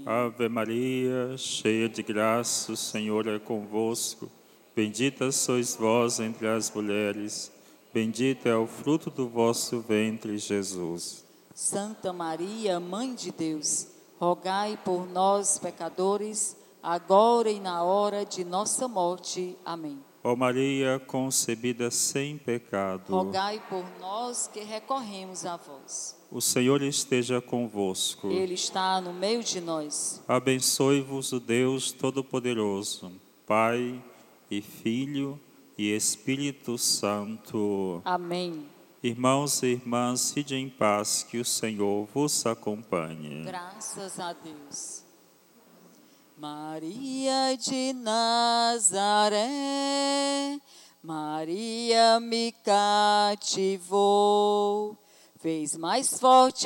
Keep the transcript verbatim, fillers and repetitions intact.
Ave Maria, cheia de graça, o Senhor é convosco. Bendita sois vós entre as mulheres, bendito é o fruto do vosso ventre, Jesus. Santa Maria, Mãe de Deus, rogai por nós, pecadores, agora e na hora de nossa morte. Amém. Ó Maria, concebida sem pecado, Rogai por nós que recorremos a vós. o Senhor esteja convosco. Ele está no meio de nós. Abençoe-vos o Deus Todo-Poderoso, Pai e Filho e Espírito Santo. Amém. Irmãos e irmãs, ide em paz, que o Senhor vos acompanhe. Graças a Deus. Maria de Nazaré, Maria me cativou, fez mais forte